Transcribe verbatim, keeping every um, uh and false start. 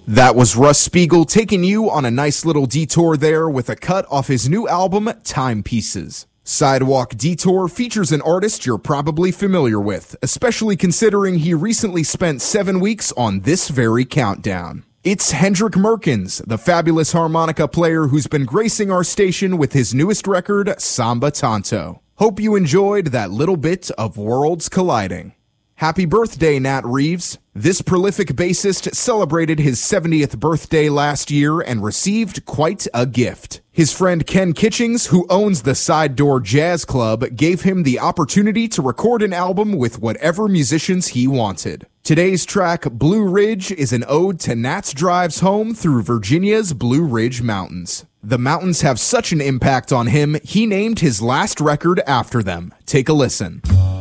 That was Russ Spiegel taking you on a nice little detour there with a cut off his new album, Timepieces. Sidewalk Detour features an artist you're probably familiar with, especially considering he recently spent seven weeks on this very countdown. It's Hendrik Merkens, the fabulous harmonica player who's been gracing our station with his newest record, Samba Tanto. Hope you enjoyed that little bit of Worlds Colliding. Happy birthday, Nat Reeves. This prolific bassist celebrated his seventieth birthday last year and received quite a gift. His friend Ken Kitchings, who owns the Side Door Jazz Club, gave him the opportunity to record an album with whatever musicians he wanted. Today's track, Blue Ridge, is an ode to Nat's drives home through Virginia's Blue Ridge Mountains. The mountains have such an impact on him, he named his last record after them. Take a listen.